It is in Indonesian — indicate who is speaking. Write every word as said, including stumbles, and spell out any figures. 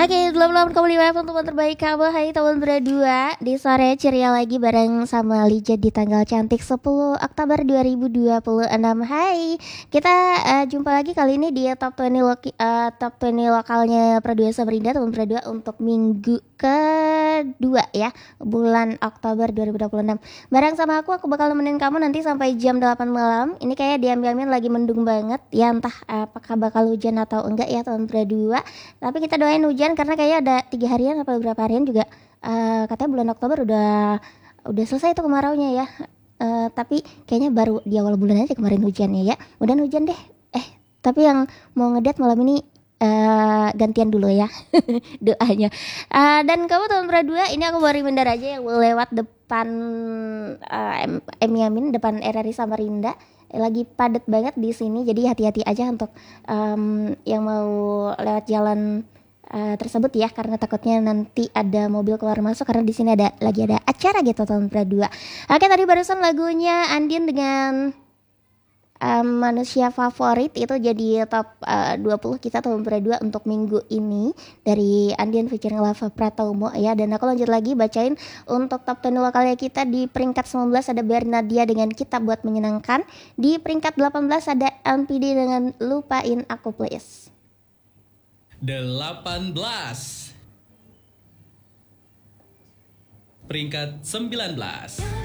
Speaker 1: Oke, delapan puluh delapan koma lima F M teman terbaik kamu. Hai teman berdua. Di sore ceria lagi bareng sama Lijat di tanggal cantik sepuluh Oktober dua ribu dua puluh enam. Hai. Kita uh, jumpa lagi kali ini di Top dua puluh loki, uh, Top dua puluh lokalnya Pradua Samarinda teman berdua untuk minggu kedua ya, bulan Oktober dua ribu dua puluh enam. Bareng sama aku, aku bakal nemenin kamu nanti sampai jam delapan malam. Ini kayak diam-diamin lagi mendung banget ya, entah apakah bakal hujan atau enggak ya teman berdua. Tapi kita doain hujan karena kayaknya ada tiga harian atau beberapa harian juga uh, katanya bulan Oktober udah udah selesai tuh kemaraunya ya. Uh, tapi kayaknya baru di awal bulan aja kemarin hujannya ya. Mudahan hujan deh. Eh tapi yang mau ngedate malam ini uh, gantian dulu ya doanya. Uh, dan kamu teman berdua, ini aku baru reminder aja yang lewat depan uh, M, M Yamin, depan R R I Samarinda. Lagi padat banget di sini, jadi hati-hati aja untuk um, yang mau lewat jalan uh, tersebut ya, karena takutnya nanti ada mobil keluar masuk karena di sini ada lagi ada acara gitu teman berdua. Oke, tadi barusan lagunya Andien dengan um, Manusia Favorit itu jadi top uh, dua puluh kita teman berdua untuk minggu ini dari Andien featuring Lava Pratama ya. Dan aku lanjut lagi bacain untuk top sepuluh lokalnya kita. Di peringkat sembilan belas ada Bernadia dengan Kita Buat Menyenangkan. Di peringkat delapan belas ada M P D dengan Lupain Aku Please.
Speaker 2: delapan belas. Peringkat sembilan belas.